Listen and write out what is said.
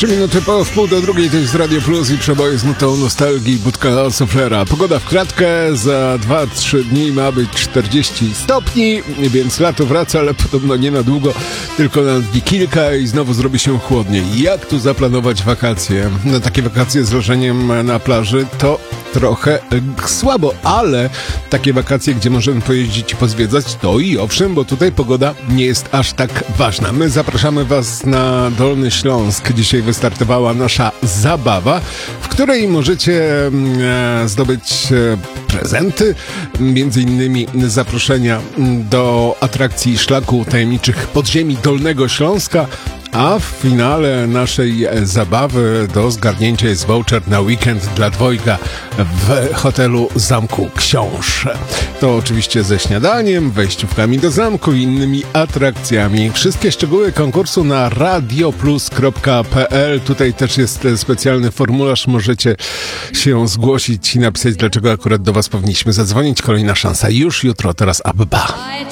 3 minuty po wpół do drugiej, to jest Radio Plus i przeboje z nutą nostalgii, budka Soflera. Pogoda w kratkę, za 2-3 dni ma być 40 stopni, więc lato wraca, ale podobno nie na długo, tylko na dni kilka i znowu zrobi się chłodniej. Jak tu zaplanować wakacje? No, takie wakacje z leżeniem na plaży to trochę słabo, ale takie wakacje, gdzie możemy pojeździć i pozwiedzać, to i owszem, bo tutaj pogoda nie jest aż tak ważna. My zapraszamy Was na Dolny Śląsk. Dzisiaj wystartowała nasza zabawa, w której możecie zdobyć prezenty, między innymi zaproszenia do atrakcji Szlaku Tajemniczych Podziemi Dolnego Śląska, a w finale naszej zabawy do zgarnięcia jest voucher na weekend dla dwojga w hotelu Zamku Książ. To oczywiście ze śniadaniem, wejściówkami do zamku i innymi atrakcjami. Wszystkie szczegóły konkursu na radioplus.pl. Tutaj też jest specjalny formularz. Możecie się zgłosić i napisać, dlaczego akurat do Was powinniśmy zadzwonić. Kolejna szansa już jutro. Teraz Abba.